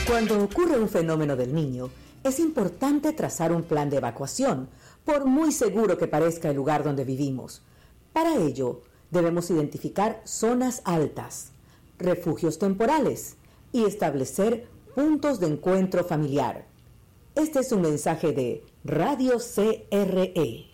Cuando ocurre un fenómeno del Niño, es importante trazar un plan de evacuación, por muy seguro que parezca el lugar donde vivimos. Para ello, debemos identificar zonas altas, refugios temporales y establecer puntos de encuentro familiar. Este es un mensaje de Radio CRE.